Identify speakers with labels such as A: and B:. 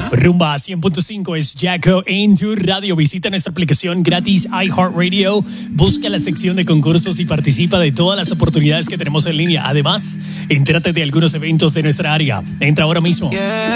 A: Rumba 100.5 es Jacko en tu radio. Visita nuestra aplicación gratis iHeartRadio. Busca la sección de concursos y participa de todas las oportunidades que tenemos en línea. Además, entérate de algunos eventos de nuestra área. Entra ahora mismo.